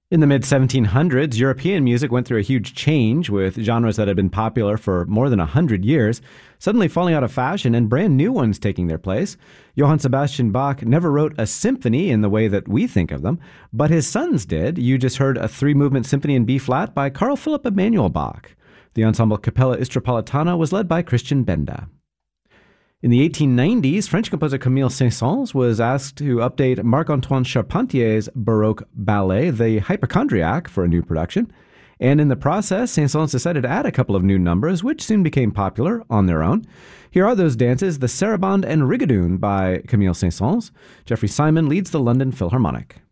In the mid 1700s, European music went through a huge change, with genres that had been popular for more than 100 years suddenly falling out of fashion and brand new ones taking their place. Johann Sebastian Bach never wrote a symphony in the way that we think of them, but his sons did. You just heard a three-movement symphony in B flat by Carl Philipp Emanuel Bach. The ensemble Capella Istropolitana was led by Christian Benda. In the 1890s, French composer Camille Saint-Saëns was asked to update Marc-Antoine Charpentier's Baroque ballet, The Hypochondriac, for a new production. And in the process, Saint-Saëns decided to add a couple of new numbers, which soon became popular on their own. Here are those dances, the Sarabande and Rigadoon by Camille Saint-Saëns. Jeffrey Simon leads the London Philharmonic.